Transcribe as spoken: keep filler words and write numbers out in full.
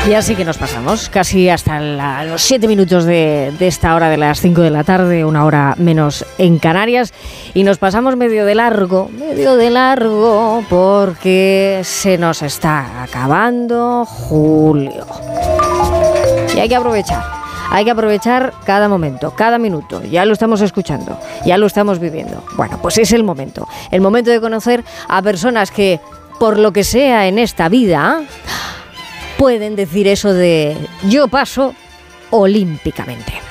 Y así que nos pasamos casi hasta la, los siete minutos de, de esta hora de las cinco de la tarde, una hora menos en Canarias, y nos pasamos medio de largo, medio de largo, porque se nos está acabando julio. Y hay que aprovechar, hay que aprovechar cada momento, cada minuto. Ya lo estamos escuchando, ya lo estamos viviendo. Bueno, pues es el momento, el momento de conocer a personas que, por lo que sea en esta vida, pueden decir eso de yo paso olímpicamente.